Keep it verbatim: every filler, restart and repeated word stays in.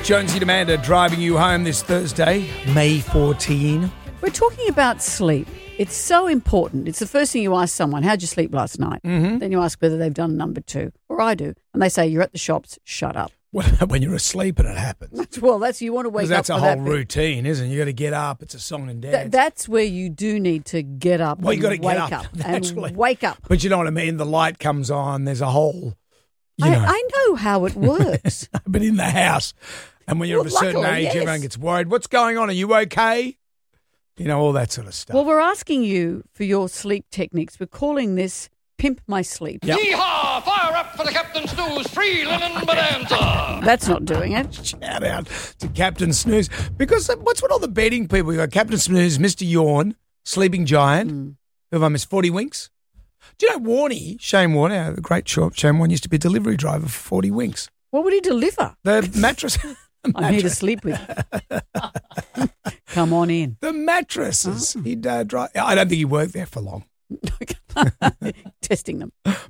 Jonesy and Amanda driving you home this Thursday, May fourteenth. We're talking about sleep. It's so important. It's the first thing you ask someone, how'd you sleep last night? Mm-hmm. Then you ask whether they've done number two, or I do. And they say, you're at the shops, shut up. Well, when you're asleep and it happens. Well, that's you want to wake up That's a for whole that bit. routine, isn't it? You got to get up. It's a song and dance. Th- that's where you do need to get up Well, you and gotta get wake up, up. naturally. And wake up. But you know what I mean? The light comes on. There's a whole, you I, know. I know how it works. But in the house. And when you're Well, of a certain luckily, age, yes. everyone gets worried. What's going on? Are you okay? You know, all that sort of stuff. Well, we're asking you for your sleep techniques. We're calling this Pimp My Sleep. Yep. Yeehaw! Fire up for the Captain Snooze free linen bonanza. That's not doing it. Shout out to Captain Snooze. Because what's with all the betting people? You got Captain Snooze, Mister Yawn, Sleeping Giant. Mm. Who have I missed? forty Winks. Do you know Warnie, Shane Warne, the great short Shane Warne, used to be a delivery driver for forty Winks. What would he deliver? The mattress. the I'm here to mattress- sleep with. Come on in. The mattresses. Oh. He'd uh, drive. I don't think he worked there for long. Testing them.